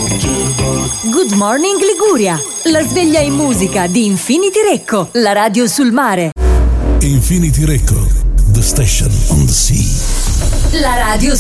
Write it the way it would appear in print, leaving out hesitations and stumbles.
Good Morning Liguria, la sveglia in musica di Infinity Recco, la radio sul mare. Infinity Recco, the station on the sea. La radio